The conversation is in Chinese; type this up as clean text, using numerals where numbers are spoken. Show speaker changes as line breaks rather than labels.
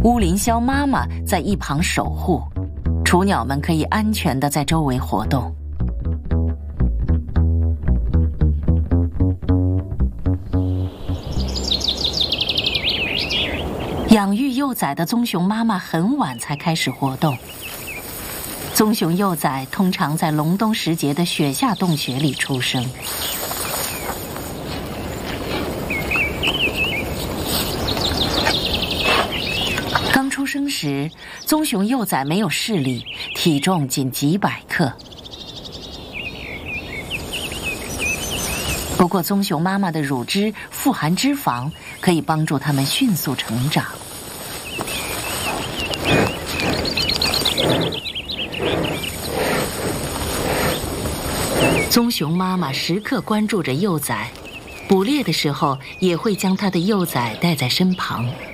乌林鸮妈妈在一旁守护，雏鸟们可以安全地在周围活动。养育幼崽的棕熊妈妈很晚才开始活动。棕熊幼崽通常在隆冬时节的雪下洞穴里出生。刚出生时，棕熊幼崽没有视力，体重仅几百克。不过棕熊妈妈的乳汁富含脂肪，可以帮助它们迅速成长。棕熊妈妈时刻关注着幼崽，捕猎的时候也会将它的幼崽带在身旁。